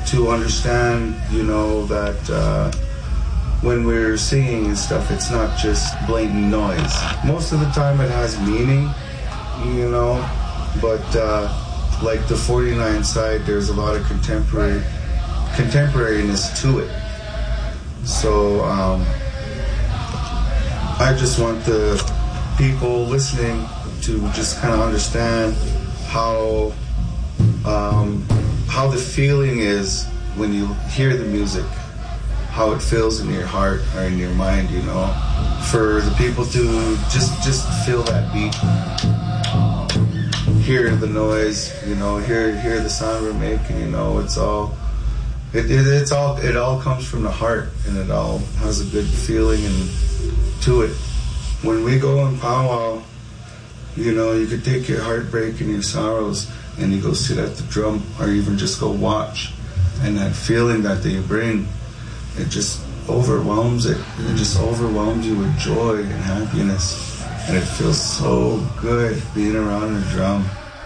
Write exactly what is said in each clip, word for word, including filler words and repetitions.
to understand, you know, that uh, when we're singing and stuff, it's not just blatant noise. Most of the time it has meaning, you know, but uh, like the forty-nine side, there's a lot of contemporary contemporariness to it. So um, I just want the people listening to just kind of understand how um, how the feeling is when you hear the music, how it feels in your heart or in your mind, you know, for the people to just just feel that beat, hear the noise, you know, hear hear the sound we're making, you know, it's all it, it it's all it all comes from the heart, and it all has a good feeling and to it. When we go in powwow, you know, you could take your heartbreak and your sorrows and you go sit at the drum, or even just go watch, and that feeling that they bring, it just overwhelms it. It just overwhelms you with joy and happiness, and it feels so good being around a drum.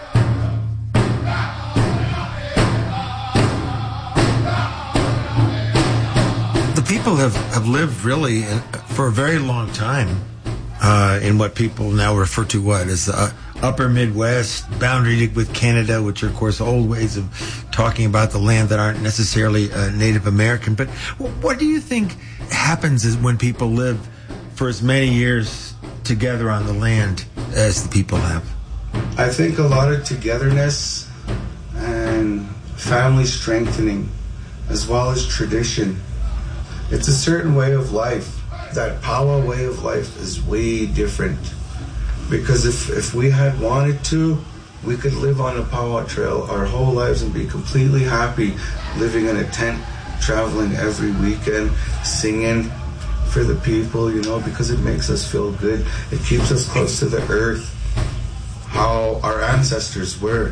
The people have, have lived really for a very long time uh, in what people now refer to what as the uh, upper Midwest, boundary with Canada, which are, of course, old ways of talking about the land that aren't necessarily uh, Native American. But what do you think happens is when people live for as many years together on the land as the people have? I think a lot of togetherness and family strengthening, as well as tradition. It's a certain way of life. That powwow way of life is way different. Because if, if we had wanted to, we could live on a powwow trail our whole lives and be completely happy living in a tent, traveling every weekend, singing for the people, you know, because it makes us feel good. It keeps us close to the earth, how our ancestors were.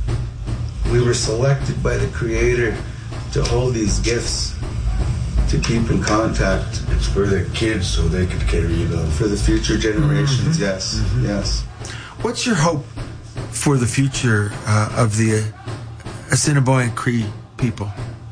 We were selected by the Creator to hold these gifts, to keep in contact. It's for the kids so they could carry it on. For the future generations, mm-hmm. yes, mm-hmm. yes. What's your hope for the future uh, of the Assiniboine Cree people?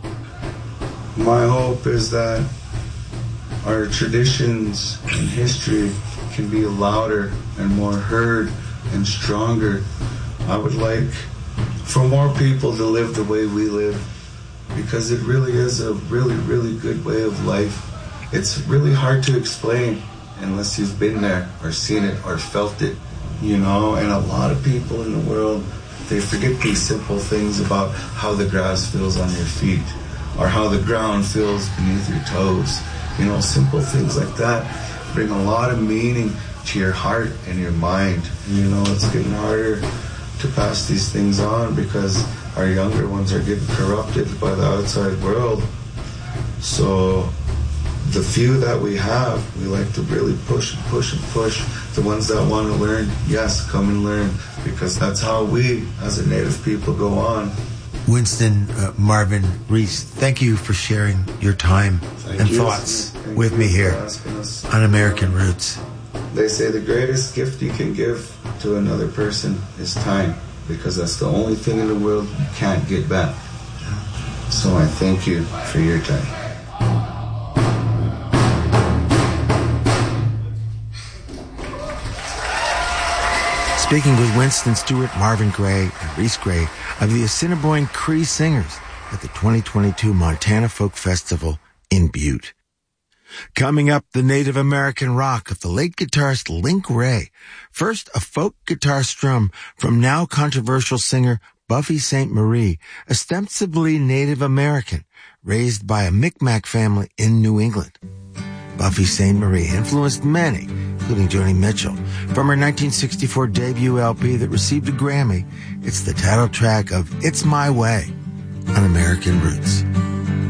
My hope is that our traditions and history can be louder and more heard and stronger. I would like for more people to live the way we live, because it really is a really, really good way of life. It's really hard to explain unless you've been there or seen it or felt it, you know, and a lot of people in the world, they forget these simple things about how the grass feels on your feet or how the ground feels beneath your toes. You know, simple things like that bring a lot of meaning to your heart and your mind. You know, it's getting harder to pass these things on because our younger ones are getting corrupted by the outside world. So the few that we have, we like to really push and push and push. The ones that want to learn, yes, come and learn, because that's how we, as a Native people, go on. Winston uh, Marvin Reese, thank you for sharing your time Thank and you. thoughts Thank with you me for here asking us. on American Roots. They say the greatest gift you can give to another person is time, because that's the only thing in the world you can't get back. So I thank you for your time. Speaking with Winston Stewart, Marvin Gray, and Reese Gray of the Assiniboine Cree Singers at the twenty twenty-two Montana Folk Festival in Butte. Coming up, the Native American rock of the late guitarist Link Wray. First, a folk guitar strum from now controversial singer Buffy Sainte Marie, ostensibly Native American, raised by a Micmac family in New England. Buffy Sainte Marie influenced many, including Joni Mitchell. From her nineteen sixty-four debut L P that received a Grammy, it's the title track of It's My Way on American Roots.